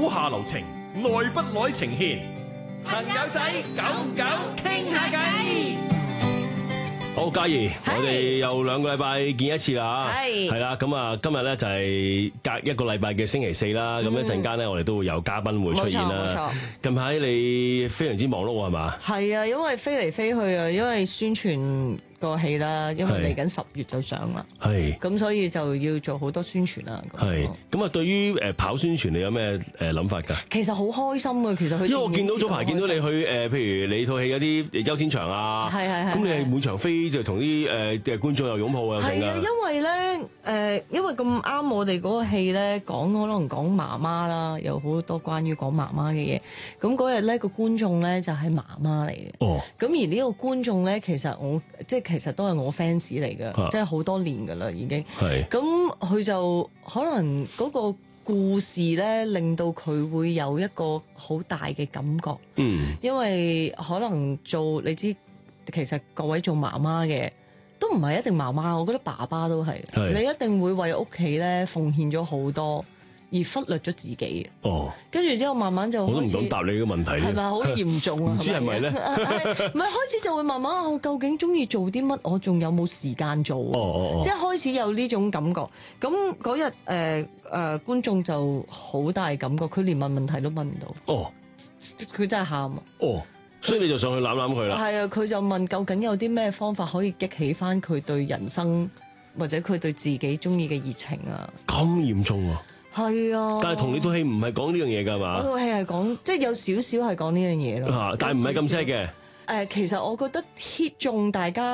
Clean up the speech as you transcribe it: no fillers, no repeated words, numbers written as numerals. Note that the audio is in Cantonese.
手下留情，耐不耐情牽，朋友仔久唔久傾下偈。好，嘉怡，我哋又2個禮拜見一次啦，係啦，咁啊，今日咧就係隔1個禮拜嘅星期4啦，咁一陣間咧我哋都會有嘉賓會出現啦。近排你非常之忙碌係嘛？係啊， 因為飛嚟飛去啊，因為宣傳個戲啦，因為嚟緊10月就上啦，係，咁所以就要做好多宣傳啦。係，咁啊，對於跑宣傳你有咩諗法㗎？其實好開心啊，其實佢因為我見到早排見到你去譬如你套戲有啲優先場啊，係，咁你係每場飛就同啲嘅觀眾又擁抱啊，係啊，因為咧因為咁啱我哋嗰個戲咧可能講媽媽啦，有好多關於講媽媽嘅嘢。咁嗰日咧個觀眾咧就係媽媽嚟嘅，哦，咁而呢個觀眾咧其實其實都係我 fans 嚟嘅，即係好多年㗎啦已經。係，咁佢就可能嗰個故事咧，令到佢會有一個好大嘅感覺。嗯，因為可能你知，其實各位做媽媽嘅都唔係一定媽媽，我覺得爸爸都係。你一定會為屋企咧奉獻咗好多，而忽略咗自己。哦，跟住之後慢慢就我都唔敢答你嘅問題，係咪好嚴重啊？唔知係咪咧？唔係開始就會慢慢我究竟中意做啲乜？我仲有冇時間做？即係開始有呢種感覺。咁嗰日觀眾就好大感覺，佢連問題都問唔到。哦，佢真係喊啊！哦，所以你就上去攬攬佢啦。係啊，佢就問究竟有啲咩方法可以激起翻佢對人生或者佢對自己中意嘅熱情啊？咁嚴重啊！係啊，但係同你套戲唔係講呢樣嘢㗎嘛？我套戲係講，即係有少少係講呢樣嘢咯。但係唔係咁 sad 嘅。其實我覺得 hit 中大家。